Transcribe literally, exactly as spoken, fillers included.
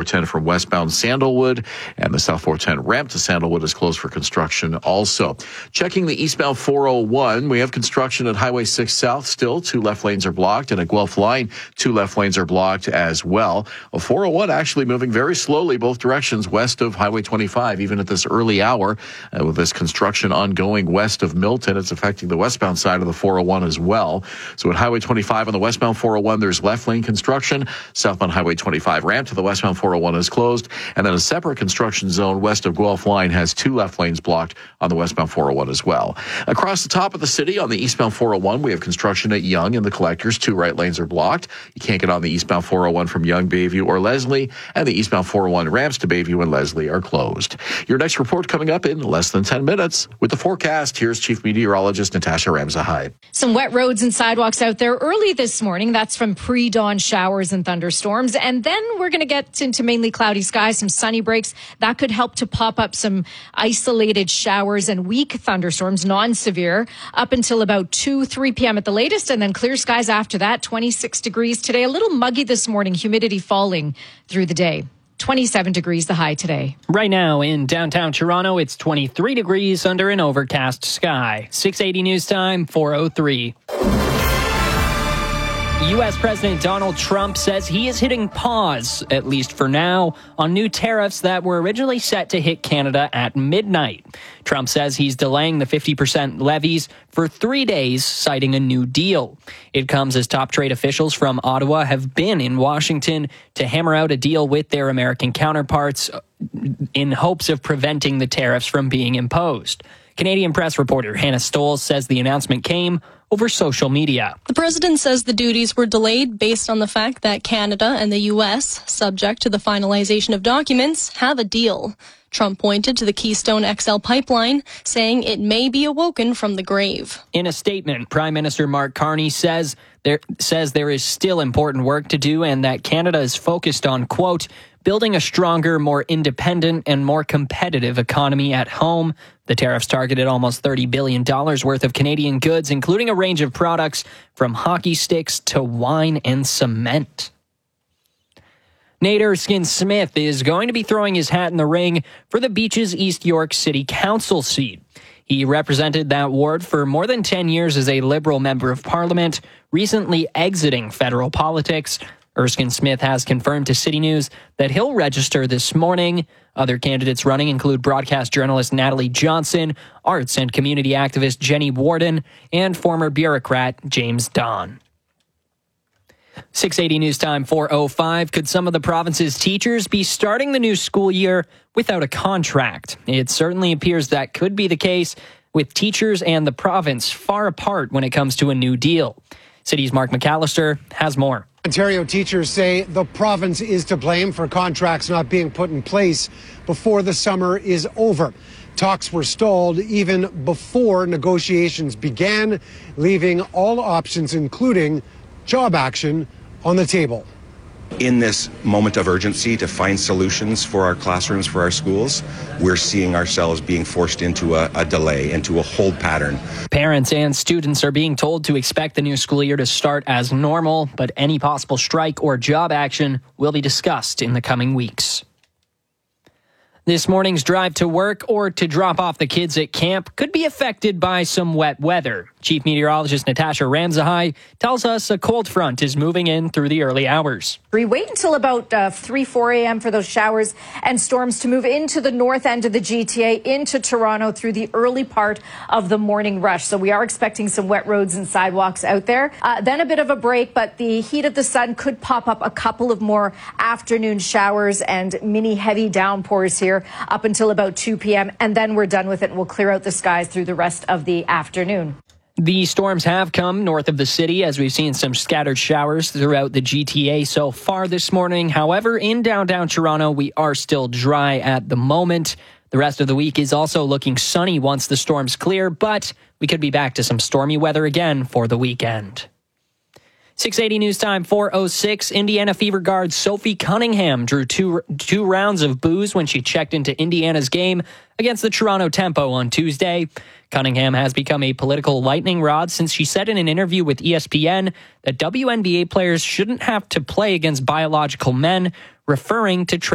ten from westbound Sandalwood, and the South four ten ramp to Sandalwood is closed for construction also. Checking the eastbound four oh one, we have construction at Highway six South still. Two left lanes are blocked, and at Guelph Line, two left lanes are blocked as well. A four oh one actually moving very slowly both directions west of Highway twenty-five, even at this early hour. Uh, with this construction ongoing west of Milton, it's affecting the westbound side of the four oh one as well. So at Highway twenty-five on the westbound four oh one, there's left lane construction. Southbound Highway twenty-five ramp to the westbound four oh one is closed. And then a separate construction zone west of Guelph Line has two left lanes blocked on the westbound four oh one as well. Across the top of the city on the eastbound four oh one, we have construction at Yonge and the Collectors. Two right lanes are blocked. You can't get on the eastbound four oh one from Yonge, Bayview, or Leslie. And the eastbound four oh one ramps to Bayview and Leslie are closed. Your next report coming up in less than ten minutes. With the forecast, here's Chief Meteorologist Natasha Ramzahide. Some wet roads and sidewalks out there early this morning. That's from pre-dawn showers and thunderstorms. And then we're going to get into mainly cloudy skies, some sunny breaks. That could help to pop up some isolated showers and weak thunderstorms, non-severe, up until about two, three p.m. at the latest. And then clear skies after that, twenty-six degrees today. A little muggy this morning, humidity falling through the day. twenty-seven degrees the high today. Right now in downtown Toronto, it's twenty-three degrees under an overcast sky. six eighty News Time, four oh three. U S. President Donald Trump says he is hitting pause, at least for now, on new tariffs that were originally set to hit Canada at midnight. Trump says he's delaying the fifty percent levies for three days, citing a new deal. It comes as top trade officials from Ottawa have been in Washington to hammer out a deal with their American counterparts in hopes of preventing the tariffs from being imposed. Canadian press reporter Hannah Stoll says the announcement came over social media. The president says the duties were delayed based on the fact that Canada and the U S, subject to the finalization of documents, have a deal. Trump pointed to the Keystone X L pipeline, saying it may be awoken from the grave. In a statement, Prime Minister Mark Carney says there says there is still important work to do and that Canada is focused on, quote, building a stronger, more independent and more competitive economy at home. The tariffs targeted almost thirty billion dollars worth of Canadian goods, including a range of products from hockey sticks to wine and cement. Nate Erskine-Smith is going to be throwing his hat in the ring for the Beaches East York City Council seat. He represented that ward for more than ten years as a Liberal member of Parliament, recently exiting federal politics. Erskine-Smith has confirmed to City News that he'll register this morning. Other candidates running include broadcast journalist Natalie Johnson, arts and community activist Jenny Warden, and former bureaucrat James Don. six eighty News Time, four oh five. Could some of the province's teachers be starting the new school year without a contract? It certainly appears that could be the case, with teachers and the province far apart when it comes to a new deal. City's Mark McAllister has more. Ontario teachers say the province is to blame for contracts not being put in place before the summer is over. Talks were stalled even before negotiations began, leaving all options, including job action, on the table. In this moment of urgency to find solutions for our classrooms, for our schools, we're seeing ourselves being forced into a, a delay, into a hold pattern. Parents and students are being told to expect the new school year to start as normal, but any possible strike or job action will be discussed in the coming weeks. This morning's drive to work or to drop off the kids at camp could be affected by some wet weather. Chief Meteorologist Natasha Ramzahide tells us a cold front is moving in through the early hours. We wait until about uh, three, four a.m. for those showers and storms to move into the north end of the G T A, into Toronto through the early part of the morning rush. So we are expecting some wet roads and sidewalks out there. Uh, then a bit of a break, but the heat of the sun could pop up a couple of more afternoon showers and mini heavy downpours here up until about two p.m. And then we're done with it and we'll clear out the skies through the rest of the afternoon. The storms have come north of the city as we've seen some scattered showers throughout the G T A so far this morning. However, in downtown Toronto, we are still dry at the moment. The rest of the week is also looking sunny once the storms clear, but we could be back to some stormy weather again for the weekend. six eighty News Time, four oh six. Indiana Fever guard Sophie Cunningham drew two, two rounds of booze when she checked into Indiana's game against the Toronto Tempo on Tuesday. Cunningham has become a political lightning rod since she said in an interview with E S P N that W N B A players shouldn't have to play against biological men, referring to